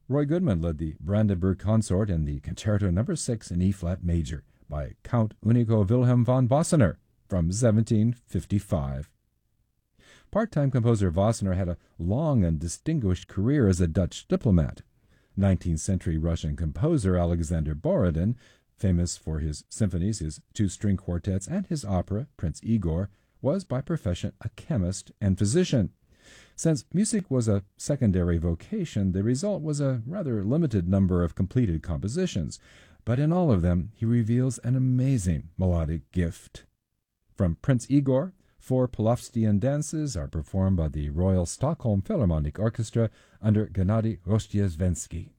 Roy Goodman led the Brandenburg Consort in the Concerto No. 6 in E-flat major by Count Unico Wilhelm von Wassenaar from 1755. Part-time composer Wassenaar had a long and distinguished career as a Dutch diplomat. 19th-century Russian composer Alexander Borodin, famous for his symphonies, his two-string quartets, and his opera, Prince Igor, was by profession a chemist and physician. Since music was a secondary vocation, the result was a rather limited number of completed compositions, but in all of them he reveals an amazing melodic gift. From Prince Igor, 4 Pavlovskian dances are performed by the Royal Stockholm Philharmonic Orchestra under Gennady Rozhdestvensky.